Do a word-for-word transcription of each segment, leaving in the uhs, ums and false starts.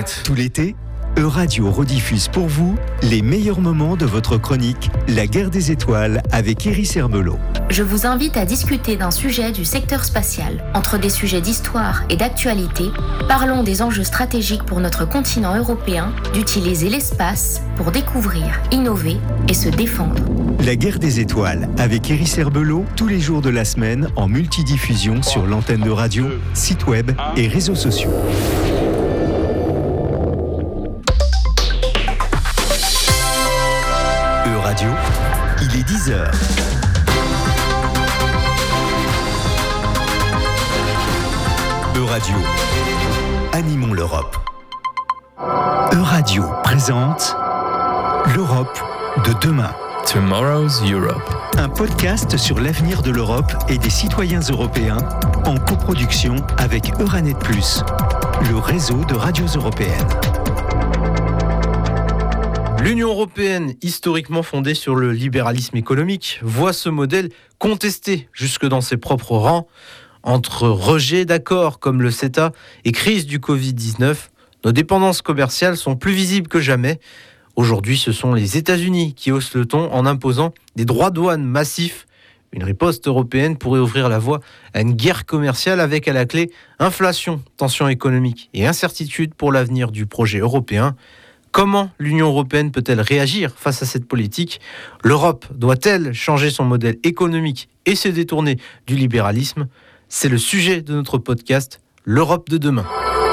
planète. Tout l'été, Euradio rediffuse pour vous les meilleurs moments de votre chronique La guerre des étoiles avec Iris Herbelot. Je vous invite à discuter d'un sujet du secteur spatial. Entre des sujets d'histoire et d'actualité, parlons des enjeux stratégiques pour notre continent européen d'utiliser l'espace pour découvrir, innover et se défendre. La guerre des étoiles avec Iris Herbelot tous les jours de la semaine en multidiffusion sur l'antenne de radio, site web et réseaux sociaux. Euradio, il est dix heures. Euradio, animons l'Europe. Euradio présente l'Europe de demain. Tomorrow's Europe. Un podcast sur l'avenir de l'Europe et des citoyens européens en coproduction avec Euranet plus, le réseau de radios européennes. L'Union européenne, historiquement fondée sur le libéralisme économique, voit ce modèle contesté jusque dans ses propres rangs. Entre rejet d'accords comme le CETA et crise du covid dix-neuf, nos dépendances commerciales sont plus visibles que jamais. Aujourd'hui, ce sont les États-Unis qui haussent le ton en imposant des droits de douane massifs. Une riposte européenne pourrait ouvrir la voie à une guerre commerciale avec à la clé inflation, tensions économiques et incertitude pour l'avenir du projet européen. Comment l'Union européenne peut-elle réagir face à cette politique ? L'Europe doit-elle changer son modèle économique et se détourner du libéralisme ? C'est le sujet de notre podcast, l'Europe de demain.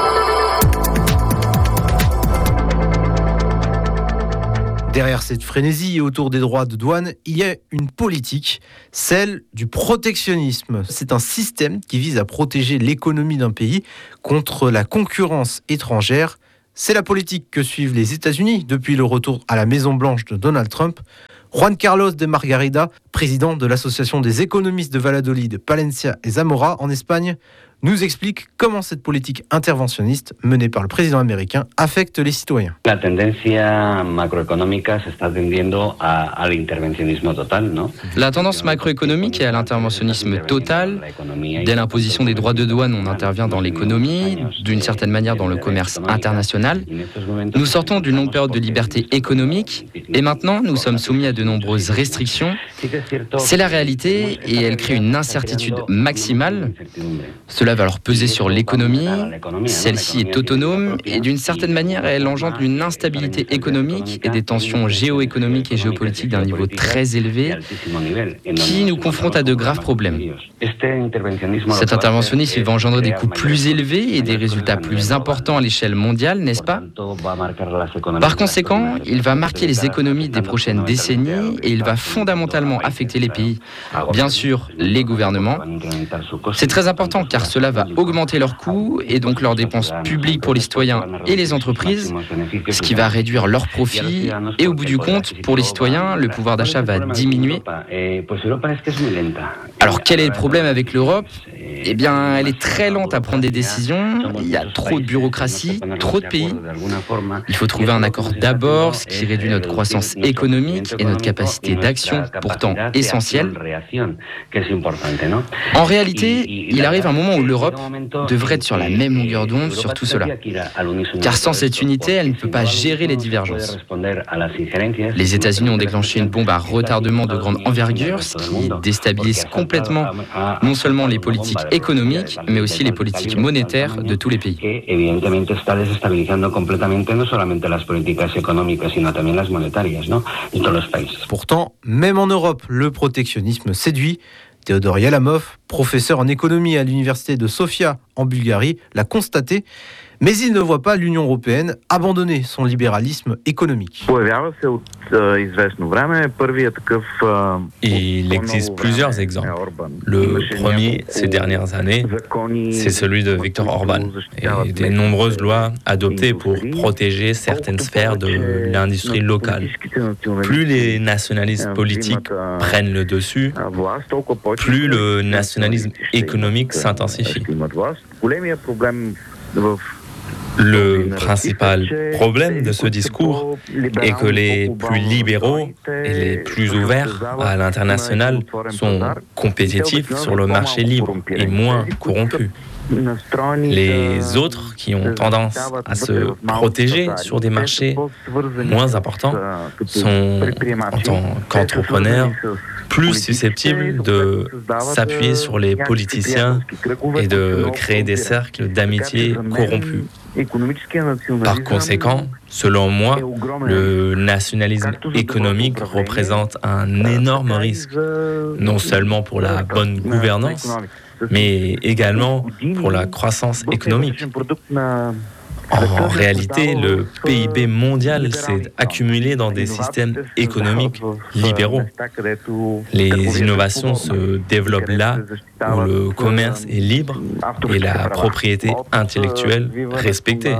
Derrière cette frénésie autour des droits de douane, il y a une politique, celle du protectionnisme. C'est un système qui vise à protéger l'économie d'un pays contre la concurrence étrangère. C'est la politique que suivent les États-Unis depuis le retour à la Maison-Blanche de Donald Trump. Juan Carlos de Margarida, président de l'association des économistes de Valladolid, Palencia et Zamora en Espagne, nous explique comment cette politique interventionniste menée par le président américain affecte les citoyens. La tendencia macroeconómica se está tendiendo a, al intervencionismo total, ¿no? La tendance macroéconomique est à l'interventionnisme total. Dès l'imposition des droits de douane, on intervient dans l'économie, d'une certaine manière dans le commerce international. Nous sortons d'une longue période de liberté économique et maintenant nous sommes soumis à de nombreuses restrictions. C'est la réalité et elle crée une incertitude maximale. Cela va alors peser sur l'économie. Celle-ci est autonome et d'une certaine manière, elle engendre une instabilité économique et des tensions géoéconomiques et géopolitiques d'un niveau très élevé qui nous confrontent à de graves problèmes. Cet interventionnisme va engendrer des coûts plus élevés et des résultats plus importants à l'échelle mondiale, n'est-ce pas ? Par conséquent, il va marquer les économies des prochaines décennies et il va fondamentalement affecter les pays. Bien sûr, les gouvernements. C'est très important car cela va augmenter leurs coûts et donc leurs dépenses publiques pour les citoyens et les entreprises, ce qui va réduire leurs profits et au bout du compte, pour les citoyens, le pouvoir d'achat va diminuer. Alors quel est le problème avec l'Europe ? Eh bien, elle est très lente à prendre des décisions, il y a trop de bureaucratie, trop de pays. Il faut trouver un accord d'abord, ce qui réduit notre croissance économique et notre capacité d'action, pourtant essentielle. En réalité, il arrive un moment où l'Europe devrait être sur la même longueur d'onde sur tout cela. Car sans cette unité, elle ne peut pas gérer les divergences. Les États-Unis ont déclenché une bombe à retardement de grande envergure, ce qui déstabilise complètement non seulement les politiques économiques, mais aussi les politiques monétaires de tous les pays. Pourtant, même en Europe, le protectionnisme séduit. Théodore Yalamov, professeur en économie à l'université de Sofia en Bulgarie, l'a constaté. Mais il ne voit pas l'Union européenne abandonner son libéralisme économique. Il existe plusieurs exemples. Le premier, ces dernières années, c'est celui de Viktor Orban et des nombreuses lois adoptées pour protéger certaines sphères de l'industrie locale. Plus les nationalismes politiques prennent le dessus, plus le nationalisme économique s'intensifie. Le principal problème de ce discours est que les plus libéraux et les plus ouverts à l'international sont compétitifs sur le marché libre et moins corrompus. Les autres qui ont tendance à se protéger sur des marchés moins importants sont, en tant qu'entrepreneurs, plus susceptibles de s'appuyer sur les politiciens et de créer des cercles d'amitié corrompus. Par conséquent, selon moi, le nationalisme économique représente un énorme risque, non seulement pour la bonne gouvernance, mais également pour la croissance économique. En réalité, le P I B mondial s'est accumulé dans des systèmes économiques libéraux. Les innovations se développent là où le commerce est libre et la propriété intellectuelle respectée.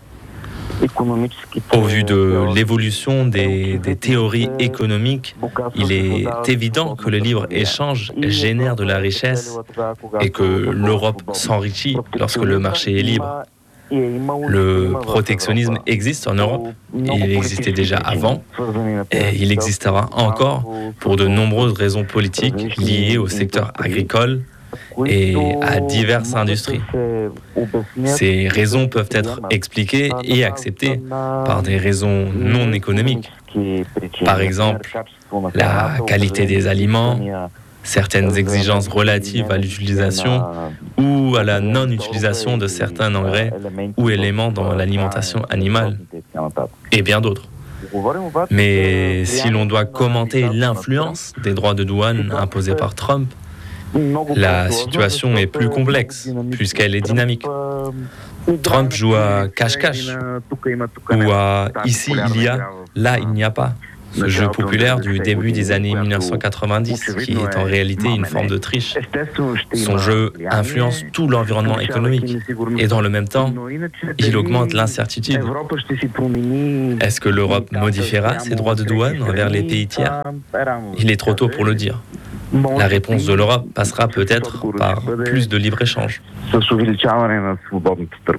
Au vu de l'évolution des, des théories économiques, il est évident que le libre-échange génère de la richesse et que l'Europe s'enrichit lorsque le marché est libre. Le protectionnisme existe en Europe, il existait déjà avant et il existera encore pour de nombreuses raisons politiques liées au secteur agricole et à diverses industries. Ces raisons peuvent être expliquées et acceptées par des raisons non économiques. Par exemple, la qualité des aliments, certaines exigences relatives à l'utilisation ou à la non-utilisation de certains engrais ou éléments dans l'alimentation animale, et bien d'autres. Mais si l'on doit commenter l'influence des droits de douane imposés par Trump, la situation est plus complexe, puisqu'elle est dynamique. Trump joue à cache-cache, ou à ici il y a, là il n'y a pas. Ce jeu populaire du début des années mille neuf cent quatre-vingt-dix, qui est en réalité une forme de triche. Son jeu influence tout l'environnement économique et dans le même temps, il augmente l'incertitude. Est-ce que l'Europe modifiera ses droits de douane envers les pays tiers ? Il est trop tôt pour le dire. La réponse de l'Europe passera peut-être par plus de libre-échange.